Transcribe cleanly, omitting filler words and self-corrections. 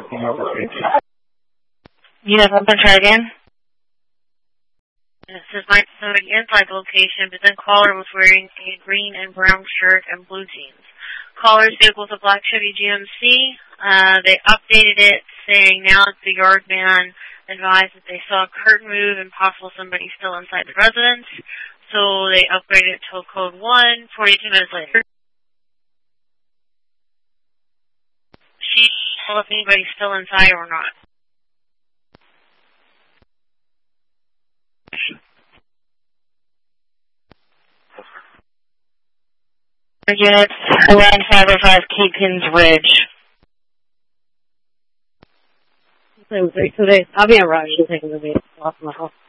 Yes, I'm going to try again. It says my somebody inside the location, but then caller was wearing a green and brown shirt and blue jeans. Caller's vehicle was a black Chevy GMC. They updated it, saying now the yard man advised that they saw a curtain move and possible somebody still inside the residence. So they upgraded it to code 1, 42 minutes later. She told if anybody's still inside or not. Units around 505 Keekins Ridge. So I'll be on route. You'll take a movie off my house.